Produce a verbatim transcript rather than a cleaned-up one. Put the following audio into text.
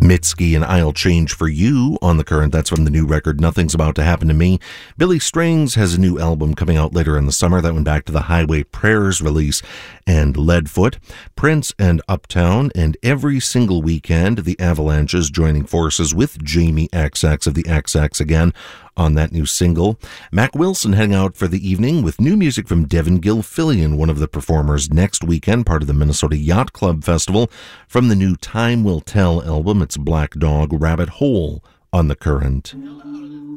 Mitski and I'll Change for You on the current. That's from the new record, Nothing's About to Happen to Me. Billy Strings has a new album coming out later in the summer. That went back to the Highway Prayers release. And Leadfoot, Prince and Uptown, and Every Single Weekend, the Avalanches joining forces with Jamie X X of the X X again on that new single. Mac Wilson heading out for the evening with new music from Devin Gilfillian, one of the performers next weekend, part of the Minnesota Yacht Club Festival, from the new Time Will Tell album. It's Black Dog Rabbit Hole on the current.